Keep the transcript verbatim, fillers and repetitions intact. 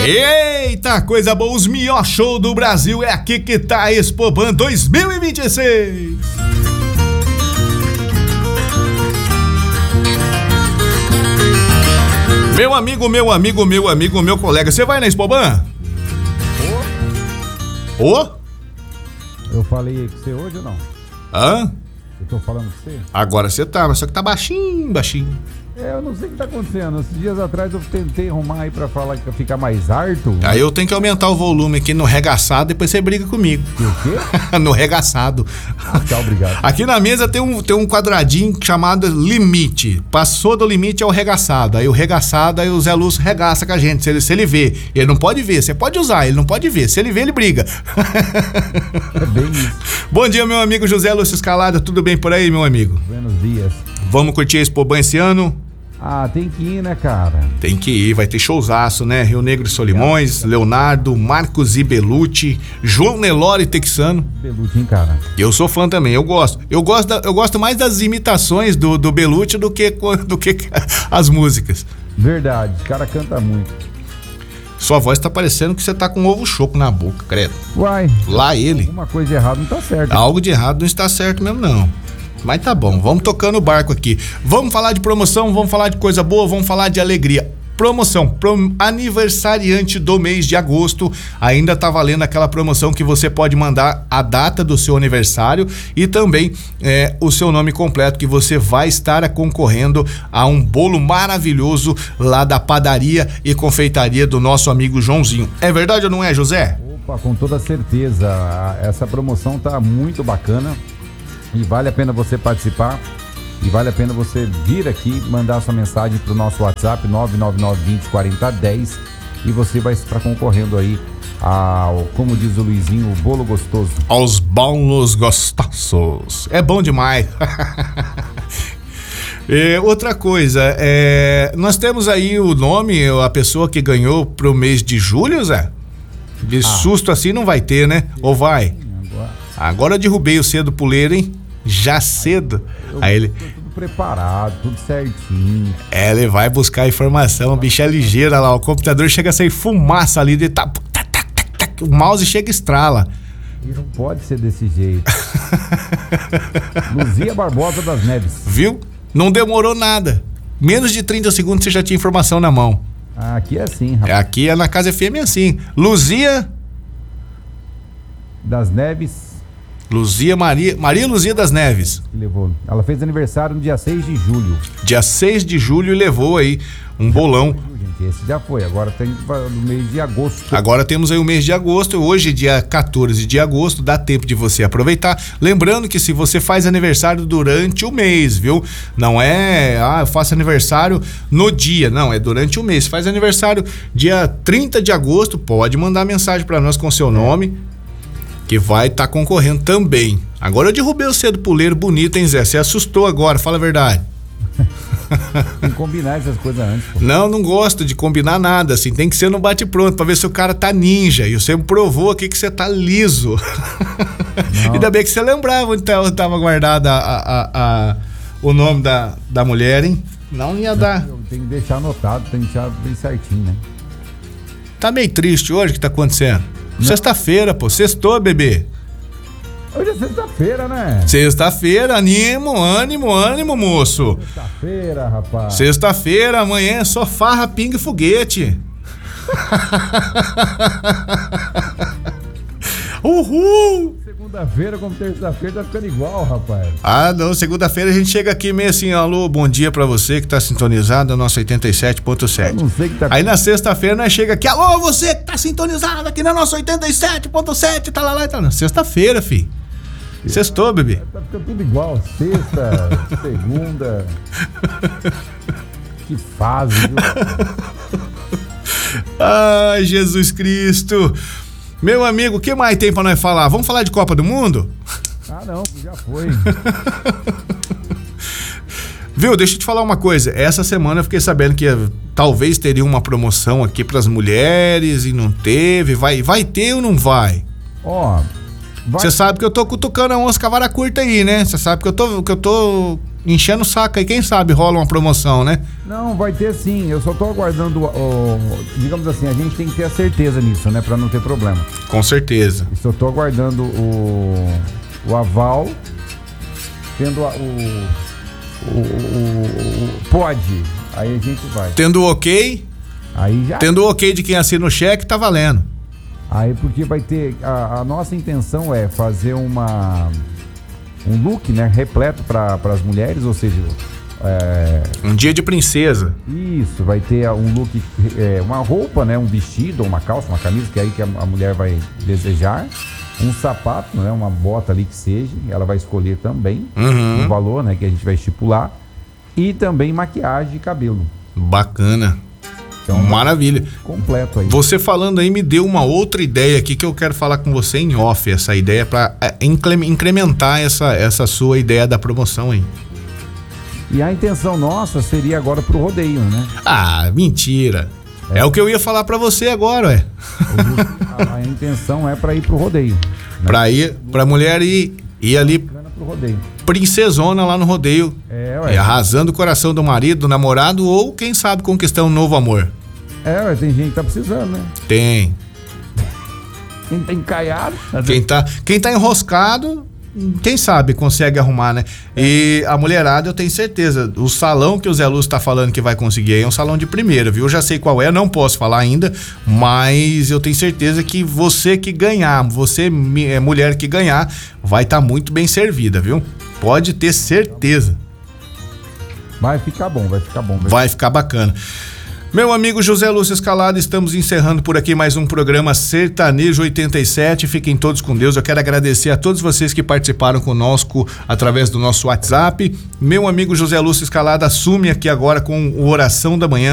Eita, coisa boa, os melhor show do Brasil é aqui que tá a Expoban dois mil e vinte e seis. Meu amigo, meu amigo, meu amigo, meu colega, você vai na Expoban? Ô? Oh? Eu falei com você hoje ou não? Hã? Eu tô falando com você? Agora você tá, mas só que tá baixinho, baixinho. É, eu não sei o que tá acontecendo. Esses dias atrás eu tentei arrumar aí pra falar que ficar mais harto. Aí eu tenho que aumentar o volume aqui no regaçado, depois você briga comigo. E o quê? No regaçado. Ah, tá, obrigado. Aqui na mesa tem um, tem um quadradinho chamado limite. Passou do limite é o regaçado. Aí o regaçado, aí o Zé Lúcio regaça com a gente. Se ele, se ele vê, ele não pode ver. Você pode usar, ele não pode ver. Se ele vê, ele briga. É bem isso. Bom dia, meu amigo José Lúcio Escalada. Tudo bem por aí, meu amigo? Buenos dias. Vamos curtir a Expoban esse ano? Ah, tem que ir, né, cara? Tem que ir, vai ter showzaço, né? Rio Negro e Solimões, Leonardo, Marcos e Belucci, João Nelore Texano. Belucci, hein, cara? Eu sou fã também, eu gosto. Eu gosto, da, eu gosto mais das imitações do, do Belucci do que, do que as músicas. Verdade, o cara canta muito. Sua voz tá parecendo que você tá com um ovo choco na boca, credo. Uai. Lá ele. Alguma coisa de errado não tá certo. Algo de errado não está certo mesmo, não. Mas tá bom, vamos tocando o barco aqui. Vamos falar de promoção, vamos falar de coisa boa, vamos falar de alegria. Promoção, prom- aniversariante do mês de agosto, ainda tá valendo aquela promoção que você pode mandar a data do seu aniversário e também é, o seu nome completo, que você vai estar concorrendo a um bolo maravilhoso lá da padaria e confeitaria do nosso amigo Joãozinho. É verdade ou não é, José? Opa, com toda certeza, essa promoção tá muito bacana. E vale a pena você participar, e vale a pena você vir aqui, mandar sua mensagem pro nosso WhatsApp nove nove nove, vinte, quarenta, dez, e você vai estar concorrendo aí ao, como diz o Luizinho, o bolo gostoso. Aos bolos gostosos. É bom demais. É, outra coisa, é, nós temos aí o nome, a pessoa que ganhou pro mês de julho, Zé? De ah. susto assim não vai ter, né? Ou vai? Agora, Agora eu derrubei o cedo puleiro, hein? Já cedo. Eu, Aí ele... tudo preparado, tudo certinho. É, ele vai buscar a informação, a bicha é ligeira lá, o computador chega a sair fumaça ali, de tá, tá, tá, tá, tá, o mouse chega e estrala. E não pode ser desse jeito. Luzia Barbosa das Neves. Viu? Não demorou nada. Menos de trinta segundos você já tinha informação na mão. Ah, aqui é assim, rapaz. Aqui é na Casa F M é assim. Luzia... das Neves. Luzia Maria, Maria Luzia das Neves. Levou. Ela fez aniversário no dia seis de julho. Dia seis de julho levou aí um bolão. Gente, esse já foi, agora tem no mês de agosto. Agora temos aí o mês de agosto, hoje dia quatorze de agosto, dá tempo de você aproveitar. Lembrando que se você faz aniversário durante o mês, viu? Não é, ah, eu faço aniversário no dia, não, é durante o mês. Se faz aniversário dia trinta de agosto, pode mandar mensagem para nós com seu nome, que vai estar tá concorrendo também. Agora eu derrubei o cedo puleiro bonito, hein, Zé? Você assustou agora, fala a verdade. Tem que combinar essas coisas antes, pô. Não, não gosto de combinar nada, assim, tem que ser no bate-pronto, pra ver se o cara tá ninja, e você me provou aqui que você tá liso. Ainda bem que você lembrava onde tava guardada a, a, a, o nome da, da mulher, hein? Não ia dar. Tem que deixar anotado, tem que deixar bem certinho, né? Tá meio triste hoje, o que tá acontecendo? Não. Sexta-feira, pô, sextou, bebê. Hoje é sexta-feira, né? Sexta-feira, ânimo, ânimo, ânimo, moço. Sexta-feira, rapaz. Sexta-feira, amanhã é só farra, pinga e foguete. Uhul! Segunda-feira, como terça-feira, tá ficando igual, rapaz. Ah, não, segunda-feira a gente chega aqui meio assim, alô, bom dia pra você que tá sintonizado no nosso oitenta e sete ponto sete. Não sei que tá... Aí na sexta-feira nós chega aqui, alô, você que tá sintonizado aqui no nosso oitenta e sete ponto sete, tá lá, lá, tá lá. Sexta-feira, fi. Sextou, bebê. Tá ficando tudo igual, sexta, segunda. Que fase, viu? Ai, Jesus Cristo. Meu amigo, o que mais tem pra nós falar? Vamos falar de Copa do Mundo? Ah, não, já foi. Viu, deixa eu te falar uma coisa. Essa semana eu fiquei sabendo que talvez teria uma promoção aqui pras mulheres e não teve. Vai, vai ter ou não vai? Ó... Você sabe que eu tô cutucando a onça com a vara curta aí, né? Você sabe que eu tô, que eu tô enchendo o saco aí, quem sabe rola uma promoção, né? Não, vai ter sim, eu só tô aguardando, o, o, digamos assim, a gente tem que ter a certeza nisso, né, pra não ter problema. Com certeza. Só tô aguardando o, o aval, tendo a, o, o, o, o pode, aí a gente vai. Tendo o ok, aí já. Tendo o ok de quem assina o cheque, tá valendo. Aí porque vai ter, a, a nossa intenção é fazer uma... um look, né, repleto para as mulheres, ou seja, é... um dia de princesa. Isso, vai ter um look, é, uma roupa, né, um vestido, uma calça, uma camisa, que é aí que a, a mulher vai desejar, um sapato, né, uma bota ali que seja, ela vai escolher também, uhum. o valor, né, que a gente vai estipular, e também maquiagem e cabelo. Bacana. Então, maravilha. Completo aí. Você falando aí me deu uma outra ideia aqui que eu quero falar com você em off, essa ideia para incrementar essa, essa sua ideia da promoção aí. E a intenção nossa seria agora pro rodeio, né? Ah, mentira. É, é o que eu ia falar para você agora, ué. A, a intenção é para ir pro rodeio. Né? Para ir, pra mulher ir, ir ali pro rodeio. Princesona lá no rodeio, é, ué. arrasando o coração do marido, do namorado, ou quem sabe conquistar um novo amor. É, ué, tem gente que tá precisando, né? Tem. Quem tá encaiado. Quem tá, quem tá enroscado, quem sabe consegue arrumar, né? E a mulherada, eu tenho certeza, o salão que o Zé Lúcio tá falando que vai conseguir aí é um salão de primeira, viu? Eu já sei qual é, não posso falar ainda, mas eu tenho certeza que você que ganhar, você é mulher que ganhar, vai estar tá muito bem servida, viu? Pode ter certeza. Vai ficar bom, vai ficar bom. Vai, vai ficar bacana. Meu amigo José Lúcio Scalada, estamos encerrando por aqui mais um programa Sertanejo oitenta e sete. Fiquem todos com Deus. Eu quero agradecer a todos vocês que participaram conosco através do nosso WhatsApp. Meu amigo José Lúcio Scalada assume aqui agora com o Oração da Manhã.